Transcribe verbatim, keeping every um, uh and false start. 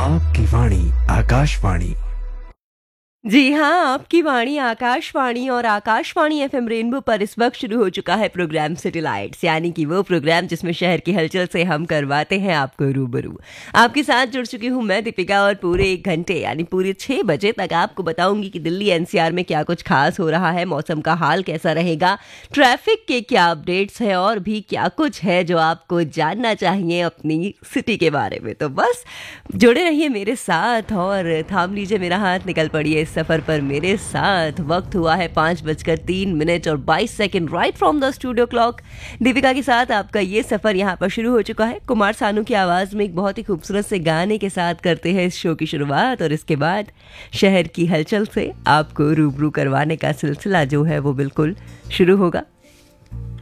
आपकी वाणी आकाशवाणी। जी हाँ, आपकी वाणी आकाशवाणी और आकाशवाणी एफएम रेनबो पर इस वक्त शुरू हो चुका है प्रोग्राम सिटी लाइट्स, यानी कि वो प्रोग्राम जिसमें शहर की हलचल से हम करवाते हैं आपको रूबरू। आपके साथ जुड़ चुकी हूँ मैं दीपिका, और पूरे एक घंटे यानी पूरे छः बजे तक आपको बताऊंगी कि दिल्ली एनसीआर में क्या कुछ खास हो रहा है, मौसम का हाल कैसा रहेगा, ट्रैफिक के क्या अपडेट्स है और भी क्या कुछ है जो आपको जानना चाहिए अपनी सिटी के बारे में। तो बस जुड़े रहिए मेरे साथ और थाम लीजिए मेरा हाथ, निकल पड़िए इस सफर पर मेरे साथ। वक्त हुआ है पाँच बजकर तीन मिनट और बाईस second right from the studio clock. Deepika के साथ आपका ये सफर यहाँ पर शुरू हो चुका है। कुमार सानू की आवाज में एक बहुत ही खूबसूरत से गाने के साथ करते हैं इस शो की शुरुआत, और इसके बाद शहर की हलचल से आपको रूबरू करवाने का सिलसिला जो है वो बिल्कुल शुरू होगा।